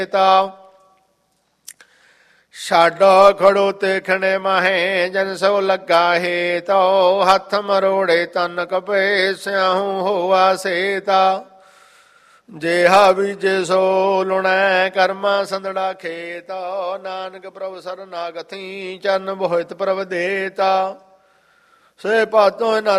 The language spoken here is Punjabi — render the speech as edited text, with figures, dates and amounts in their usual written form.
ਛੱਡ ਖੜੋ ਤੇ ਖਣੇ ਮਾਹੇ ਜਨ ਸੋ ਲੱਗਾ ਹੈ ਤੋ ਹੱਥ ਮਰੋੜੇ ਤਨ ਕਪੇ ਸਿਆਹੂ ਹੋਆ ਸੇਤਾ ਜੇਹਾ ਬੀਜੇ ਸੋ ਲੁਣੈ ਕਰਮਾ ਸੰਦੜਾ ਖੇਤ ਨਾਨਕ ਪ੍ਰਭ ਸਰਨਾਗਤੀ ਚਰਨ ਬੋਹਿਤ ਪ੍ਰਭ ਦੇਤਾ ਸੇ ਭਾਤੋ